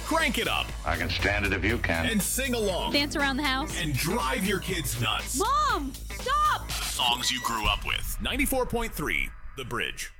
Crank it up. I can stand it if you can. And sing along. Dance around the house. And drive your kids nuts. Mom, stop! Songs you grew up with. 94.3, The Bridge.